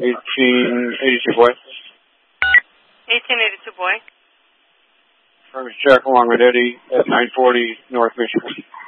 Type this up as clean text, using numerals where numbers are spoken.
1882 boy. 1882 boy. Affirmative check along with Eddie at 940 North Michigan.